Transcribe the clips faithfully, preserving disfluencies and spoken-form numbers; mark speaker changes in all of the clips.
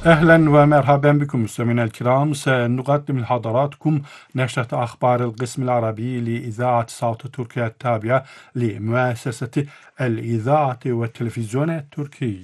Speaker 1: أهلا ومرحبا بكم مستمعينا الكرام. سنقدم لحضراتكم نشرة أخبار القسم العربي لإذاعة صوت تركيا التابعة لمؤسسة الإذاعة والتلفزيون التركي.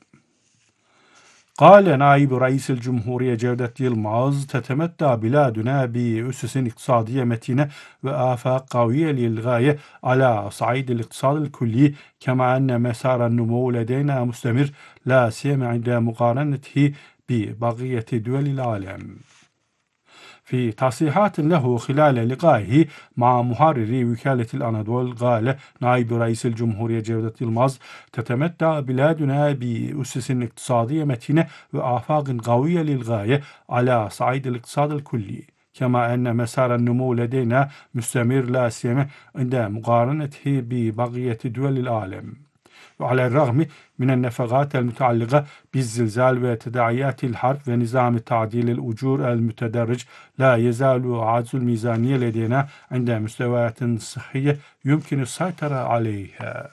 Speaker 1: قال نائب رئيس الجمهورية جودة يلماز: تتمتع بلادنا بأسس اقتصادية متينة وآفاق قوية للغاية على صعيد الاقتصاد الكلي، كما أن مسار النمو لدينا مستمر لا سيما عند مقارنته ببقية دول العالم. في تصريحات له خلال لقائه مع محرري وكالة الأناضول، قال نائب رئيس الجمهورية جودة يلماز: تتمتع بلادنا بأسس اقتصادية متينة وآفاق قوية للغاية على صعيد الاقتصاد الكلي، كما أن مسار النمو لدينا مستمر لا سيما عند مقارنته ببقية دول العالم. وعلى الرغم من النفقات المتعلقة بالزلزال وتداعيات الحرب ونظام تعديل الأجور المتدرج، لا يزال عجز الميزانية لدينا عند مستويات صحية يمكن السيطرة عليها.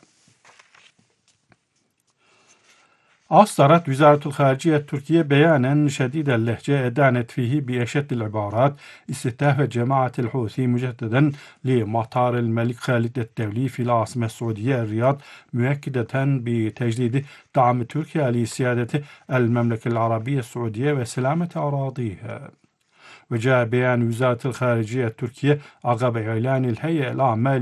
Speaker 1: أصدرت وزارة الخارجية التركية بيانا شديد اللهجة أدانت فيه بأشد العبارات استهداف جماعة الحوثي مجددا لمطار الملك خالد الدولي في العاصمة السعودية الرياض، مؤكدة بتجديد دعم تركيا لسيادة المملكة العربية السعودية وسلامة أراضيها. وجاء بيان وزارة الخارجية التركية عقب إعلان الهيئة العامة